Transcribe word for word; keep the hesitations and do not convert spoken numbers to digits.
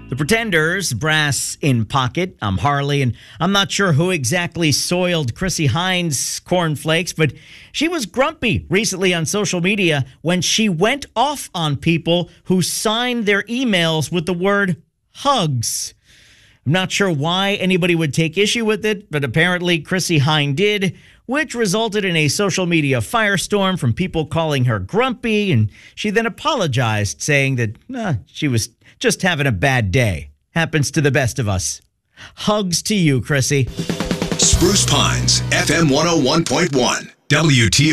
The Pretenders, Brass in Pocket. I'm Harley, and I'm not sure who exactly soiled Chrissie Hynde's cornflakes, but she was grumpy recently on social media when she went off on people who signed their emails with the word hugs. I'm not sure why anybody would take issue with it, but apparently Chrissie Hynde did, which resulted in a social media firestorm from people calling her grumpy, and she then apologized, saying that uh, she was just having a bad day. Happens to the best of us. Hugs to you, Chrissie. Spruce Pines, F M one oh one point one, W T